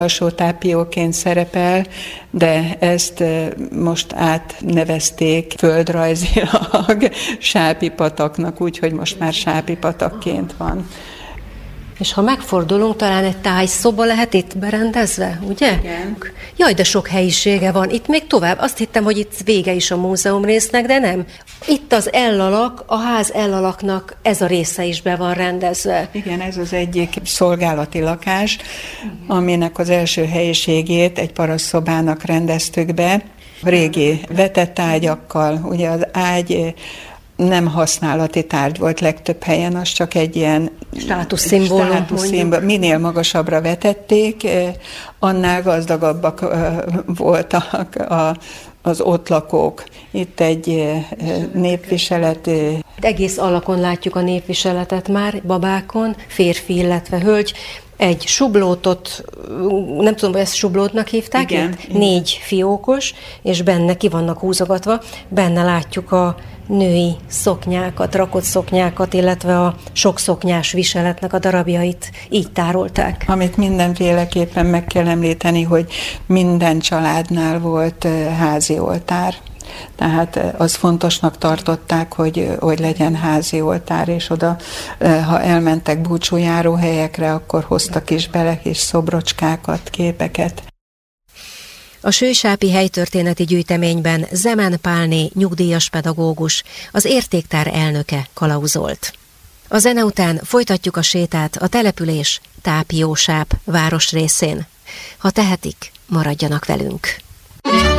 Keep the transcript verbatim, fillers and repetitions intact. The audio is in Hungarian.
alsótápióként szerepel, de ezt most átnevezték földrajzilag Sápi-pataknak, úgyhogy most már Sápi-patakként van. És ha megfordulunk, talán egy tájszoba lehet itt berendezve, ugye? Igen. Jaj, de sok helyisége van. Itt még tovább. Azt hittem, hogy itt vége is a múzeum résznek, de nem. Itt az ellalak, a ház ellalaknak ez a része is be van rendezve. Igen, ez az egyik szolgálati lakás, aminek az első helyiségét egy parasszobának rendeztük be. Régi vetett ágyakkal, ugye az ágy nem használati tárgy volt legtöbb helyen, az csak egy ilyen státuszszimbólum. státuszszimbólum. Minél magasabbra vetették, annál gazdagabbak voltak a, az ott lakók. Itt egy népviselet. Egész alakon látjuk a népviseletet már, babákon, férfi, illetve hölgy. Egy sublótot, nem tudom, hogy ezt sublótnak hívták, igen, itt? Négy fiókos, és benne ki vannak húzogatva, benne látjuk a női szoknyákat, rakott szoknyákat, illetve a sok szoknyás viseletnek a darabjait így tárolták. Amit mindenféleképpen meg kell említeni, hogy minden családnál volt házi oltár. Tehát az fontosnak tartották, hogy, hogy legyen házi oltár, és oda, ha elmentek búcsújáró helyekre, akkor hoztak is bele kis szobrocskákat, képeket. A Sősápi helytörténeti gyűjteményben Zemen Pálné nyugdíjas pedagógus, az értéktár elnöke kalauzolt. A zene után folytatjuk a sétát a település Tápiósáp városrészén. Ha tehetik, maradjanak velünk.